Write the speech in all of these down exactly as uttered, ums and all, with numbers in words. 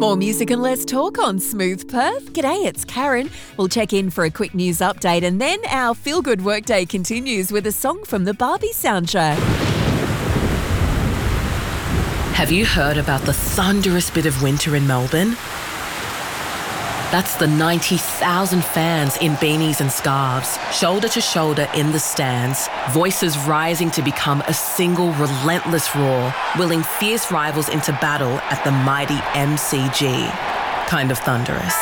More music and less talk on Smooth Perth. G'day, it's Karen. We'll check in for a quick news update and then our feel-good workday continues with a song from the Barbie soundtrack. Have you heard about the thunderous bit of winter in Melbourne? That's the ninety thousand fans in beanies and scarves, shoulder to shoulder in the stands, voices rising to become a single relentless roar, willing fierce rivals into battle at the mighty M C G. Kind of thunderous.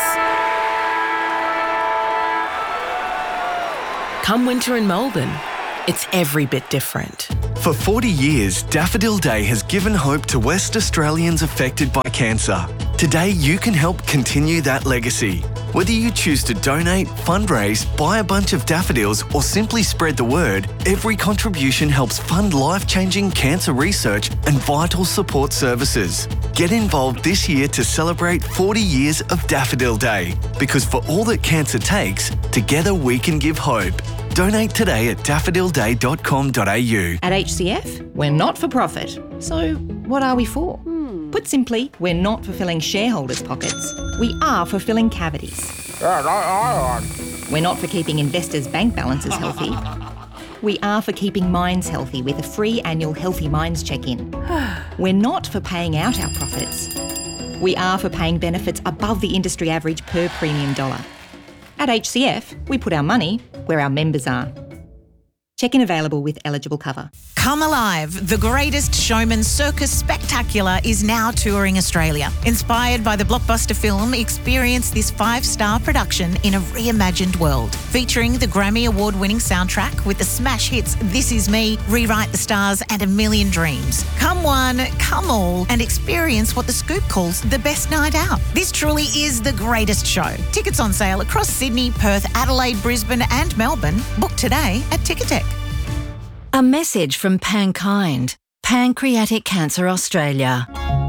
Come winter in Melbourne, it's every bit different. For forty years, Daffodil Day has given hope to West Australians affected by cancer. Today, you can help continue that legacy. Whether you choose to donate, fundraise, buy a bunch of daffodils, or simply spread the word, every contribution helps fund life-changing cancer research and vital support services. Get involved this year to celebrate forty years of Daffodil Day, because for all that cancer takes, together we can give hope. Donate today at daffodil day dot com dot a u. At H C F, we're not for profit. So what are we for? Hmm. Put simply, we're not for filling shareholders' pockets. We are for filling cavities. We're not for keeping investors' bank balances healthy. We are for keeping minds healthy with a free annual Healthy Minds check-in. We're not for paying out our profits. We are for paying benefits above the industry average per premium dollar. At H C F, we put our money where our members are. Check-in available with eligible cover. Come Alive, the greatest showman circus spectacular is now touring Australia. Inspired by the blockbuster film, experience this five-star production in a reimagined world. Featuring the Grammy Award-winning soundtrack with the smash hits This Is Me, Rewrite the Stars and A Million Dreams. Come one, come all and experience what The Scoop calls the best night out. This truly is the greatest show. Tickets on sale across Sydney, Perth, Adelaide, Brisbane and Melbourne. Book today at Ticketek. A message from Pankind, Pancreatic Cancer Australia.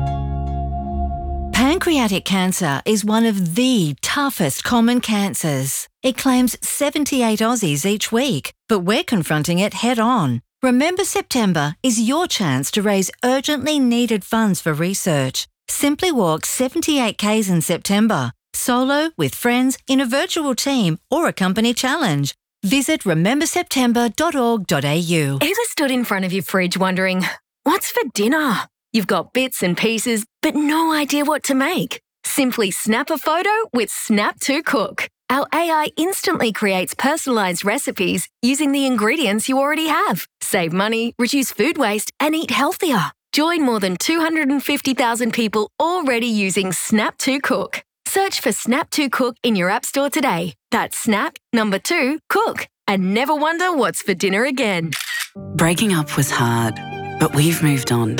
Pancreatic cancer is one of the toughest common cancers. It claims seventy-eight Aussies each week, but we're confronting it head on. Remember September is your chance to raise urgently needed funds for research. Simply walk seventy-eight kays in September, solo, with friends, in a virtual team or a company challenge. Visit remember september dot org dot a u. Ever stood in front of your fridge wondering, what's for dinner? You've got bits and pieces, but no idea what to make. Simply snap a photo with Snap to Cook. Our A I instantly creates personalised recipes using the ingredients you already have. Save money, reduce food waste, and eat healthier. Join more than two hundred fifty thousand people already using Snap to Cook. Search for Snap to Cook in your app store today. That's Snap, number two, Cook. And never wonder what's for dinner again. Breaking up was hard, but we've moved on.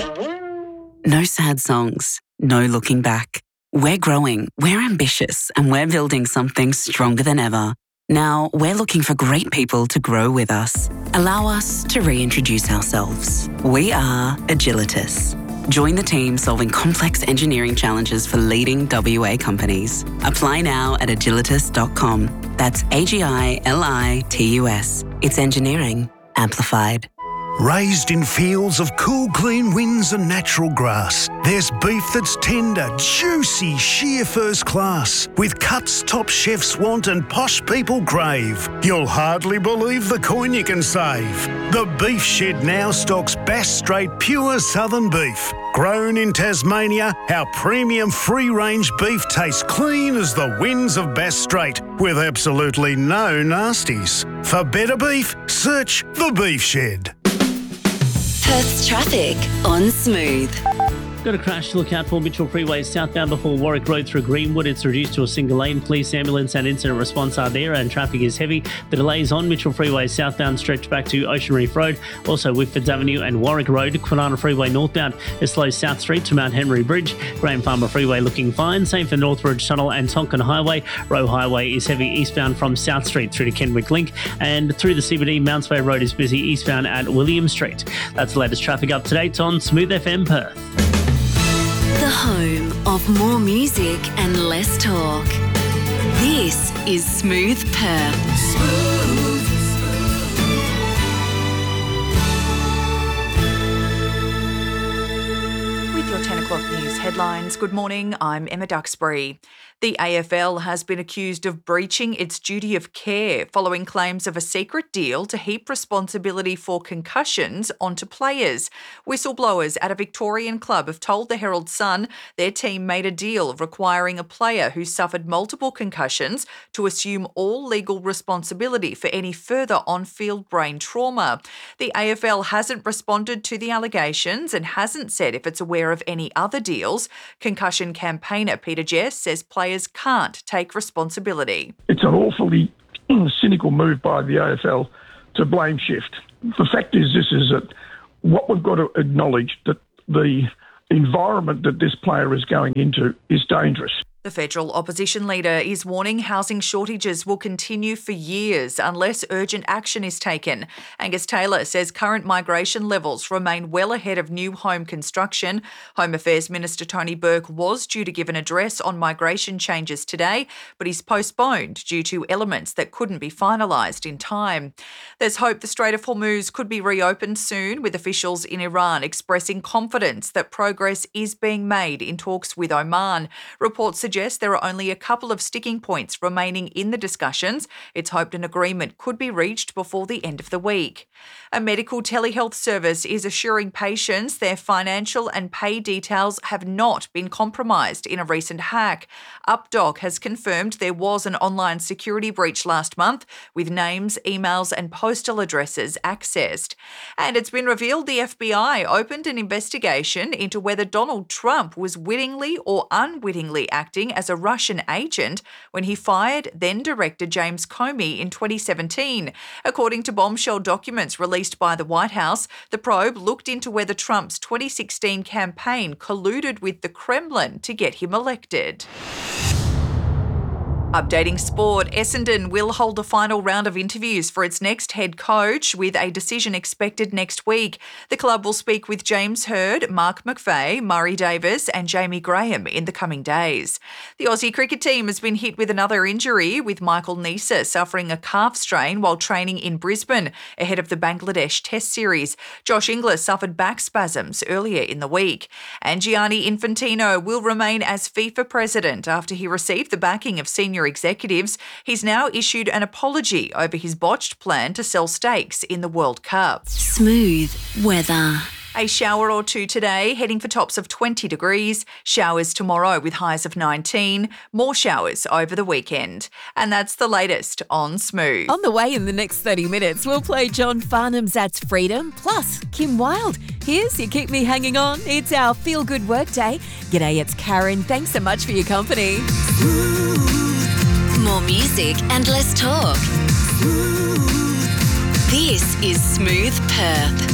No sad songs, no looking back. We're growing, we're ambitious, and we're building something stronger than ever. Now, we're looking for great people to grow with us. Allow us to reintroduce ourselves. We are Agilitas. Join the team solving complex engineering challenges for leading W A companies. Apply now at agilitas dot com. That's A G I L I T U S. It's engineering amplified. Raised in fields of cool, clean winds and natural grass, there's beef that's tender, juicy, sheer first class, with cuts top chefs want and posh people crave. You'll hardly believe the coin you can save. The Beef Shed now stocks Bass Strait pure southern beef. Grown in Tasmania, our premium free-range beef tastes clean as the winds of Bass Strait, with absolutely no nasties. For better beef, search The Beef Shed. Perth's traffic on Smooth. Got a crash to look out for Mitchell Freeway southbound before Warwick Road through Greenwood. It's reduced to a single lane. Police, ambulance and incident response are there and traffic is heavy. The delays on Mitchell Freeway southbound stretch back to Ocean Reef Road. Also Whitfords Avenue and Warwick Road. Kwinana Freeway northbound is slow South Street to Mount Henry Bridge. Graham Farmer Freeway looking fine. Same for Northridge Tunnel and Tonkin Highway. Rowe Highway is heavy eastbound from South Street through to Kenwick Link. And through the C B D, Mounts Bay Road is busy eastbound at William Street. That's the latest traffic up to date on Smooth F M Perth. The home of more music and less talk. This is Smooth Perth. Smooth. With your ten o'clock News headlines. Good morning, I'm Emma Duxbury. The A F L has been accused of breaching its duty of care following claims of a secret deal to heap responsibility for concussions onto players. Whistleblowers at a Victorian club have told the Herald Sun their team made a deal requiring a player who suffered multiple concussions to assume all legal responsibility for any further on-field brain trauma. The A F L hasn't responded to the allegations and hasn't said if it's aware of any other deals. Concussion campaigner Peter Jess says players can't take responsibility. It's an awfully cynical move by the A F L to blame shift. The fact is this is that what we've got to acknowledge that the environment that this player is going into is dangerous. The federal opposition leader is warning housing shortages will continue for years unless urgent action is taken. Angus Taylor says current migration levels remain well ahead of new home construction. Home Affairs Minister Tony Burke was due to give an address on migration changes today, but he's postponed due to elements that couldn't be finalised in time. There's hope the Strait of Hormuz could be reopened soon, with officials in Iran expressing confidence that progress is being made in talks with Oman. Reports suggest there are only a couple of sticking points remaining in the discussions. It's hoped an agreement could be reached before the end of the week. A medical telehealth service is assuring patients their financial and pay details have not been compromised in a recent hack. UpDoc has confirmed there was an online security breach last month with names, emails and postal addresses accessed. And it's been revealed the F B I opened an investigation into whether Donald Trump was wittingly or unwittingly acting as a Russian agent when he fired then-Director James Comey in twenty seventeen. According to bombshell documents released by the White House, the probe looked into whether Trump's twenty sixteen campaign colluded with the Kremlin to get him elected. Updating sport, Essendon will hold the final round of interviews for its next head coach, with a decision expected next week. The club will speak with James Hird, Mark McVeigh, Murray Davis and Jamie Graham in the coming days. The Aussie cricket team has been hit with another injury, with Michael Neser suffering a calf strain while training in Brisbane ahead of the Bangladesh Test Series. Josh Inglis suffered back spasms earlier in the week. And Gianni Infantino will remain as FIFA president after he received the backing of senior executives. He's now issued an apology over his botched plan to sell stakes in the World Cup. Smooth weather. A shower or two today, heading for tops of twenty degrees. Showers tomorrow with highs of nineteen. More showers over the weekend. And that's the latest on Smooth. On the way in the next thirty minutes, we'll play John Farnham's That's Freedom, plus Kim Wilde. Here's You Keep Me Hanging On. It's our Feel Good Workday. G'day, it's Karen. Thanks so much for your company. More music and less talk. This is Smooth Perth.